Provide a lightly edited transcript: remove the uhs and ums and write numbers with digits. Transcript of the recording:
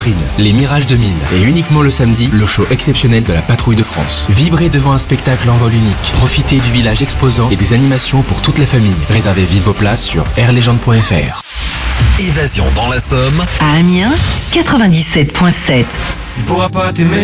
Les Mirages de Mine. Et uniquement le samedi, le show exceptionnel de la Patrouille de France. Vibrez devant un spectacle en vol unique. Profitez du village exposant et des animations pour toute la famille. Réservez vite vos places sur airlegend.fr. Évasion dans la Somme. À Amiens, 97.7. Il pourra pas t'aimer.